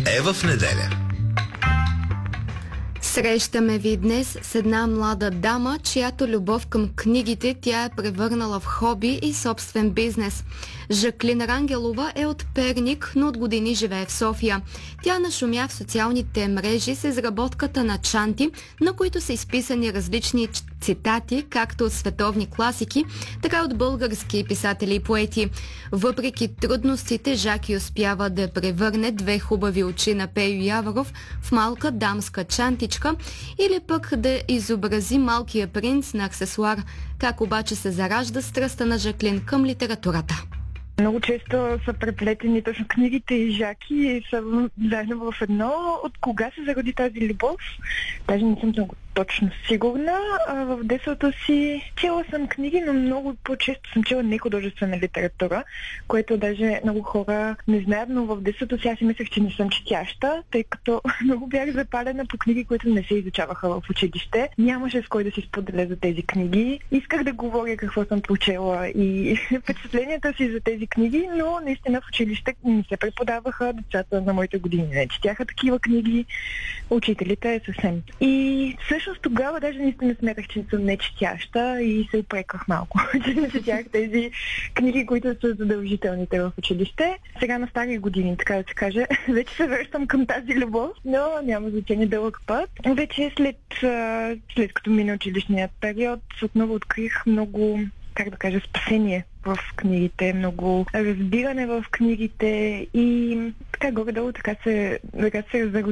е в неделя. Срещаме ви днес с една млада дама, чиято любов към книгите тя е превърнала в хоби и собствен бизнес. Жаклин Рангелова е от Перник, но от години живее в София. Тя нашумя в социалните мрежи с изработката на чанти, на които са изписани различни цитати, както от световни класики, така и от български писатели и поети. Въпреки трудностите, Жаки успява да превърне две хубави очи на Пейо Яворов в малка дамска чантичка или пък да изобрази малкия принц на аксесуар. Как обаче се заражда страстта на Жаклин към литературата? Много често са преплетени точно книгите и Жаки и са заедно в едно. От кога се зароди тази любов? Даже не съм много точно сигурна. В детството си чела съм книги, но много по-често съм чела нехудожествена литература, което даже много хора не знаят, но в детството си аз си мислех, че не съм четяща, тъй като много бях запалена по книги, които не се изучаваха в училище. Нямаше с кой да си споделя за тези книги. Исках да говоря какво съм прочела и впечатленията си за тези книги, но наистина в училище не се преподаваха, децата на моите години не четяха такива книги, учителите съвсем. И всъщност тогава даже наистина смятах, че съм нечетяща и се упреквах малко, че не четях тези книги, които са задължителните в училище. Сега на стари години, така да се каже, вече се връщам към тази любов, но няма значение дълъг път. Вече след като мина училищният период, отново открих много, как да кажа, спасение в книгите, много разбиране в книгите и така горе-долу така се